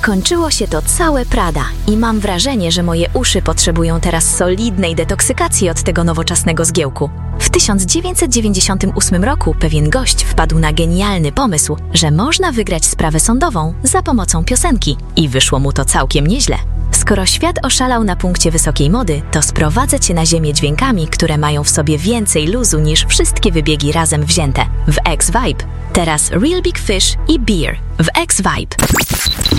Skończyło się to całe Prada i mam wrażenie, że moje uszy potrzebują teraz solidnej detoksykacji od tego nowoczesnego zgiełku. W 1998 roku pewien gość wpadł na genialny pomysł, że można wygrać sprawę sądową za pomocą piosenki i wyszło mu to całkiem nieźle. Skoro świat oszalał na punkcie wysokiej mody, to sprowadzę cię na ziemię dźwiękami, które mają w sobie więcej luzu niż wszystkie wybiegi razem wzięte w X-Vibe. Teraz Real Big Fish i Beer w X-Vibe.